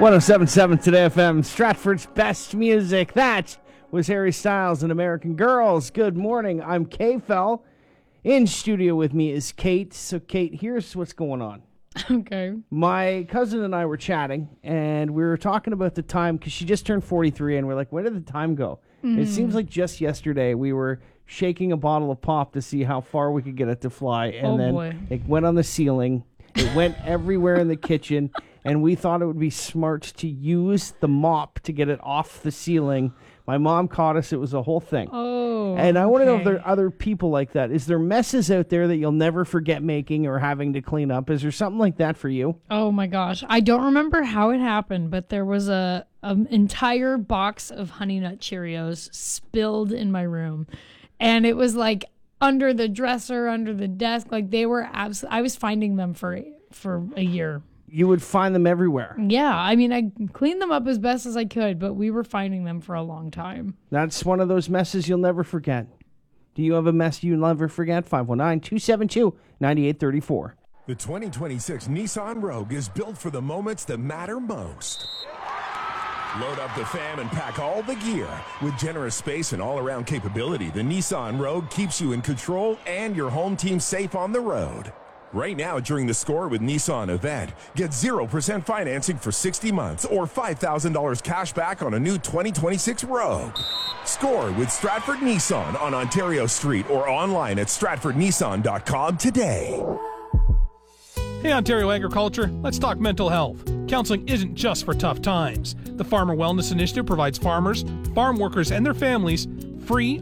1077 Today FM, Stratford's best music. That was Harry Styles and American Girls. Good morning. I'm K-Fel. In studio with me is Kate. So, Kate, here's what's going on. Okay. My cousin and I were chatting, and we were talking about the time, because she just turned 43, and we're like, where did the time go? It seems like just yesterday we were shaking a bottle of pop to see how far we could get it to fly, and it went on the ceiling. It went everywhere in the kitchen, and we thought it would be smart to use the mop to get it off the ceiling. My mom caught us. It was a whole thing. Oh, and I want to know if there are other people like that. Is there messes out there that you'll never forget making or having to clean up? Is there something like that for you? Oh, my gosh. I don't remember how it happened, but there was an entire box of Honey Nut Cheerios spilled in my room. And it was like under the dresser, under the desk. Like they were I was finding them for a year. You would find them everywhere. Yeah, I mean, I cleaned them up as best as I could, but we were finding them for a long time. That's one of those messes you'll never forget. Do you have a mess you'll never forget? 519-272-9834. The 2026 Nissan Rogue is built for the moments that matter most. Load up the fam and pack all the gear. With generous space and all-around capability, the Nissan Rogue keeps you in control and your home team safe on the road. Right now, during the Score with Nissan event, get 0% financing for 60 months or $5,000 cash back on a new 2026 Rogue. Score with Stratford Nissan on Ontario Street or online at stratfordnissan.com today. Hey, Ontario Agriculture, let's talk mental health. Counseling isn't just for tough times. The Farmer Wellness Initiative provides farmers, farm workers, and their families free